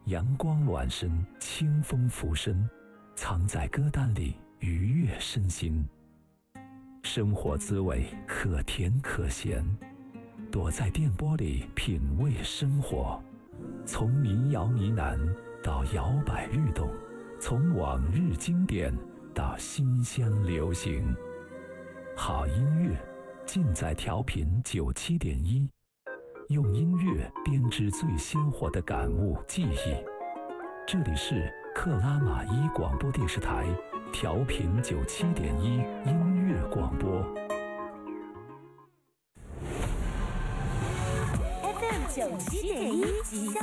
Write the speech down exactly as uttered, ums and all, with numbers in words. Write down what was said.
阳光暖身，清风拂身，藏在歌单里愉悦身心。生活滋味可甜可咸，躲在电波里品味生活。从民谣呢喃到摇摆律动，从往日经典到新乡流行，好音乐尽在调频九七点一，用音乐编织最鲜活的感悟记忆。这里是克拉玛依广播电视台调频九七点一音乐广播 F M 九七点一吉祥